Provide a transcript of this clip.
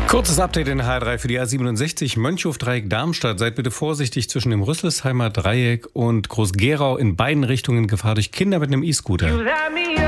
Kurzes Update in HR3 für die A67 Mönchhof-Dreieck Darmstadt. Seid bitte vorsichtig zwischen dem Rüsselsheimer Dreieck und Groß-Gerau in beiden Richtungen. Gefahr durch Kinder mit einem E-Scooter.